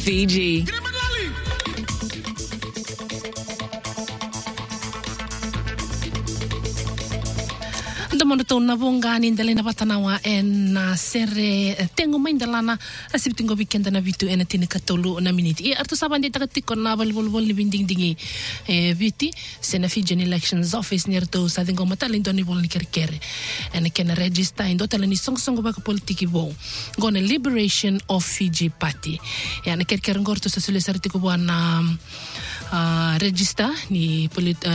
Fiji. Mondo na vongani ndele na batanawa na sere tengo mindalana asibtingo weekend na vitu ena tini katolu na minute e arto sabande takatiko na volvol binding dingi viti sena Fijian Elections Office nerto sadingo matali ndoni volni kerkere ena kena register indo talani song baka politiki vo gone Liberation of Fiji Party ena kerkere ngorto sa sule sartiko bwana register ni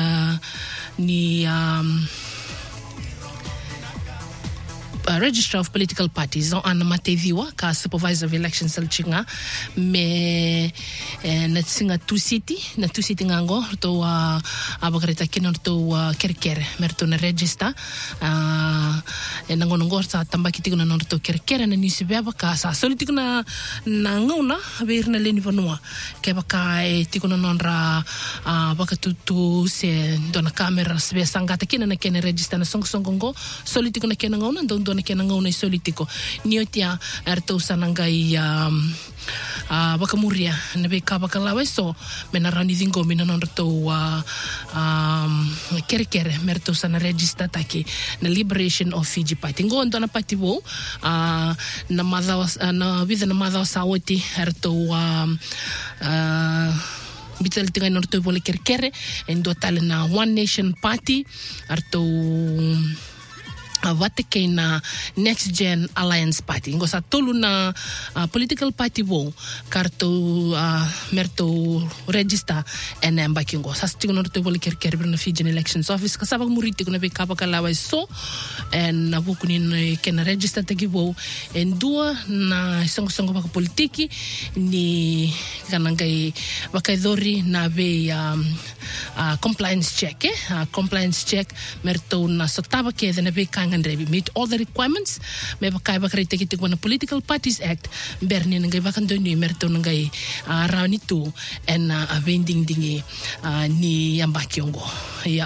Registrar of Political Parties on Mateviwa ka Supervisor of Elections Salchinga me na singa two city ngango to abagreta kinor to kerkere merto na register nangonongor sa tambakiti na norto kerkere na nisibeba ka sa solitiko na ngona ver na leni vanua ke baka tiko na nonra baka tu se dona camera se sangata kina na kene register na songongo solitiko na kena ngona don kena ngona solitiko niotia erto sanangai baka muria na be ka baka lawe so menarani dingo minanonro to kerkere merto sana register taki na Liberation of Fiji Party ngondo na party wo na madhaw na vida na madhaw sawoti erto bitel tinga norto vole kerkere endo tal na One Nation Party erto Vateke na Next Gen Alliance Party ngo sa tolu na political party wo karto merto register en bakingo sa stingo no to vole kerker na Fijian Elections Office ka sabag muriti ko na be kapa kalawa so en nabukunin ken register tagi wo en dua na songo baka politiki ni kanangai bakaidori na be compliance check compliance check merto na sotaba ke na be and meet all the requirements me bakai bakari take one Political Parties Act berni ngai bakando ni merto ngai rani tu en vending dingi ni yambakiongo ya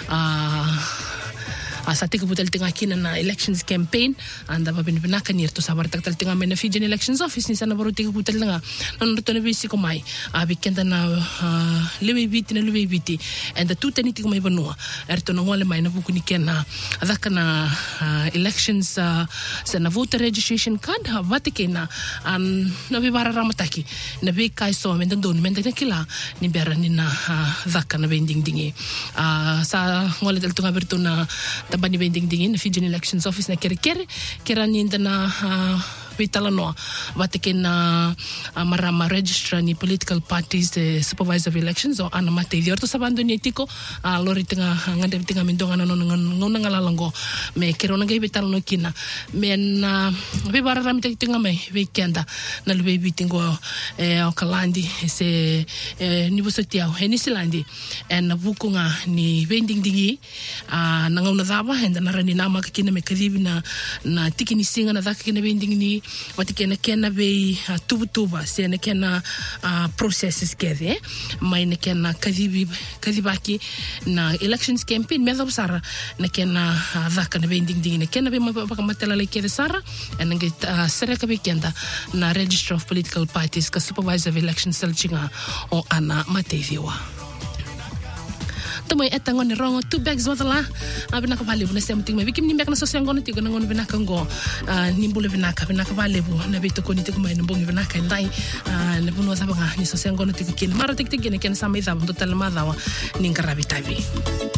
asati ko butal tinga kina na elections campaign anda ba binaka nirto sabar taktal tinga me na Fijian Elections Office ni sana baru tiga butal nga nonorto na bisi ko mai abikenda na lewe biti and the two teniti ko mai banua erto na ngole mai na buku ni kena adaka na elections sana voter registration card batike na be bara ramataki na be kai so men don men kila ni bera ni na daka na vending dingi sa ngole dal tunga berto na tabani vending dingin Fijian Elections Office na kerkere kerani na vitalanoa bateke na marama registra ni political parties supervisor of elections o ana mate diorto sabando ni etiko lori tinga ngande tinga mindonga no ngalalango me kerona ngai vitalano kina men be barara mi tinga me weekenda na lebe bitingo o kalandi se ni bosotia ni silandi en bukunga ni vending dingi na ngona daba henda na rani na makina me kadibi na tikini singa na daka kina vending ni watikena kena be tubutuba se na kena processes kede mai na kena kadibaki na elections campaign me sara na kena daka na vending ding na kena be makamatela le kede sara and nge sere ka be kenda na Register of Political Parties ka Supervisor of Elections Salchinga o ana Mateviwa tomoy etangon ni rongo 2 bags wadala abina ka vale bu na semting me bikim ni mek na so sengon ti gonangon bina ka ngo nimbule bina ka vale bu na bito ko ni ti ko may nambong bina ka ndai na buno sa banga ni so sengon ti kin maro tik tik ni ken sa may sa total madawa ning karabi tabi